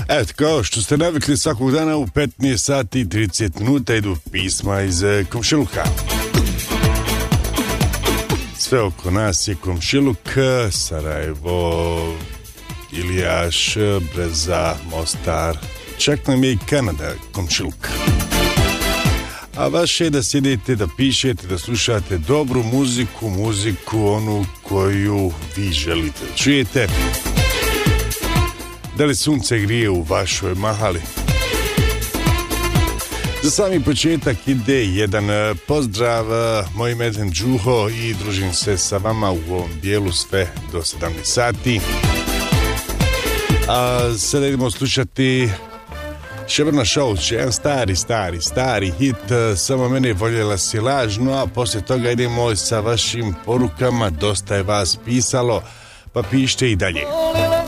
Eto, kao što ste navikli, svakog dana u 15 sati i 30 minuta idu pisma iz komšiluka. Sve oko nas je komšiluk, Sarajevo, Ilijaš, Breza, Mostar, čak nam je i Kanada komšiluk. A vaše je da sjedete, da pišete, da slušate dobru muziku, onu koju vi želite da čujete. Da li sunce grije u vašoj mahali? Za sami početak ide jedan pozdrav, moj ime je Đuho i družim se sa vama u ovom dijelu sve do 17 sati. A sada idemo slušati Šebrna Šouć, jedan stari hit, Samo mene voljela si lažno, a poslije toga idemo sa vašim porukama, dosta je vas pisalo, pa pišite i dalje. Voljela